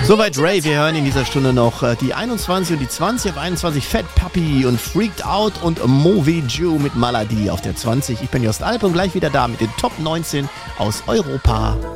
Soweit Ray, wir hören in dieser Stunde noch die 21 und die 20 auf 21 Fat Puppy und Freaked Out und Movie Jew mit Malady auf der 20. Ich bin Jost Alp und gleich wieder da mit den Top 19 aus Europa.